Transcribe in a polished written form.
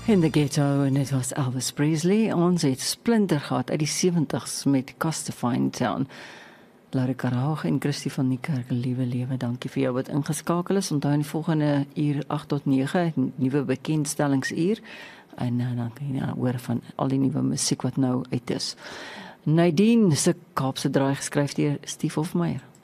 In the Ghetto en dit was Elvis Presley. Ons het splinter gehad uit die 70s met Castafine Town. Larry Karhaag en Christie van die Kerk, liewe lewe, dankie vir jou wat ingeskakel is. Onthou in die volgende uur 8 tot 9, nuwe bekendstellingsuur. En dan kan jy hoor van al die nuwe musiek wat nou uit is. Nadine se Kaapse Draai geskryf deur Stief Hofmeyer.